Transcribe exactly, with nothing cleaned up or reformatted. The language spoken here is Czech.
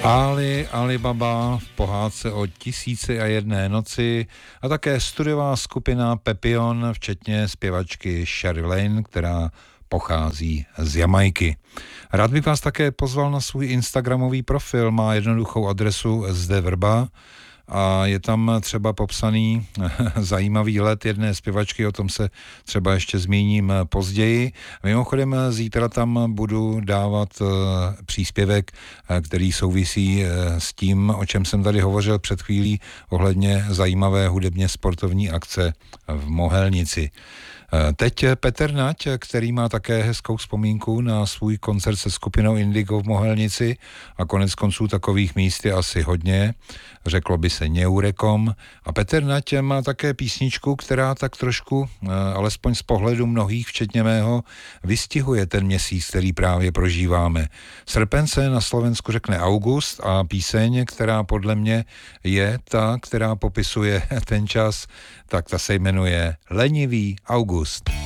Ali Alibaba v pohádce o tisíci a jedné noci a také studiová skupina Pepion, včetně zpěvačky Sherry Lane, která pochází z Jamajky. Rád bych vás také pozval na svůj instagramový profil, má jednoduchou adresu zde Vrba a je tam třeba popsaný zajímavý let jedné zpěvačky, o tom se třeba ještě zmíním později. Mimochodem zítra tam budu dávat příspěvek, který souvisí s tím, o čem jsem tady hovořil před chvílí, ohledně zajímavé hudebně sportovní akce v Mohelnici. Teď Petr Nať, který má také hezkou vzpomínku na svůj koncert se skupinou Indigo v Mohelnici a konec konců takových míst je asi hodně, řeklo by se Neurekom. A Petr Nať má také písničku, která tak trošku, alespoň z pohledu mnohých, včetně mého, vystihuje ten měsíc, který právě prožíváme. Srpen se na Slovensku řekne august a píseň, která podle mě je ta, která popisuje ten čas, tak ta se jmenuje Lenivý august.